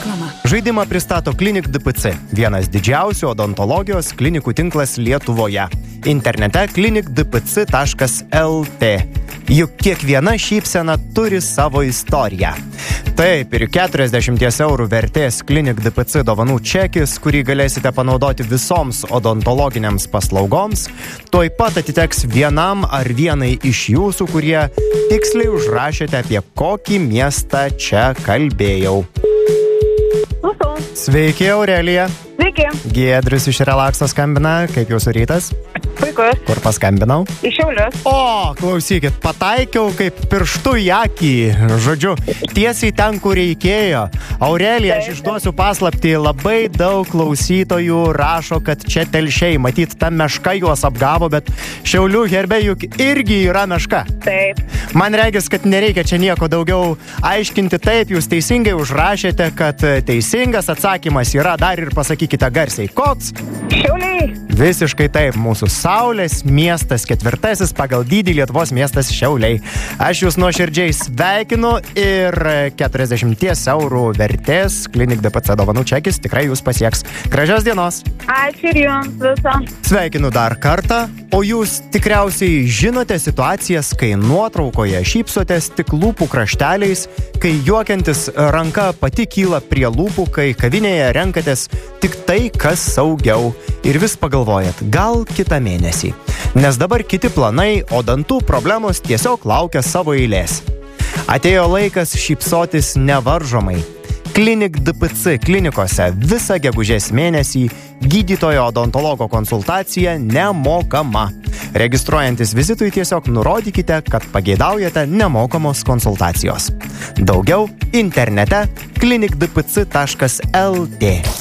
Reklama. Žaidimą pristato Klinik DPC, vienas didžiausių odontologijos klinikų tinklas Lietuvoje. Internete klinikdpc.lt. Juk kiekviena šypsena turi savo istoriją. Taip, ir 40 eurų vertės Klinik DPC dovanų čekis, kurį galėsite panaudoti visoms odontologiniams paslaugoms, tuoj pat atiteks vienam ar vienai iš jūsų, kurie tiksliai užrašėte, apie kokį miestą čia kalbėjau. Sveiki, Aurelija. Sveiki. Giedrius iš Relakso skambina. Kaip jūsų rytas? Puikus. Kur paskambinau? Iš Šiaulius. O, klausykit, pataikiau kaip pirštu į akį. Žodžiu, tiesiai ten, kur reikėjo. Aurelija, aš išduosiu paslaptį. Labai daug klausytojų rašo, kad čia telšiai. Matyt, ta meška juos apgavo, bet Šiaulių herbe juk irgi yra meška. Taip. Man regis, kad nereikia čia nieko daugiau aiškinti. Taip, jūs teisingai užrašėte, kad teisingas atsakymas yra, dar ir pasakykite garsiai. Koks? Šiauliai. Visiškai taip, mūsų Saulės miestas, 4. pagal dydį Lietuvos miestas Šiauliai. Aš jūs nuoširdžiai sveikinu ir 40 eurų vertės Klinik DPC dovanų čekis tikrai jūs pasieks. Gražios dienos. Ačiū ir jums viso. Sveikinu dar kartą. O jūs tikriausiai žinote situacijas, kai nuotraukoje šypsotės tik lūpų krašteliais, kai juokiantis ranka pati kyla prie lūpų, kai kavinėje renkatės tik tai, kas saugiau. Ir vis pagalvojat, gal kitą mėnesį. Nes dabar kiti planai, o dantų problemos tiesiog laukia savo eilės. Atėjo laikas šypsotis nevaržomai. Klinik DPC klinikose visą gegužės mėnesį gydytojo odontologo konsultacija nemokama. Registruojantis vizitui tiesiog nurodykite, kad pageidaujate nemokamos konsultacijos. Daugiau internete klinikdpc.lt.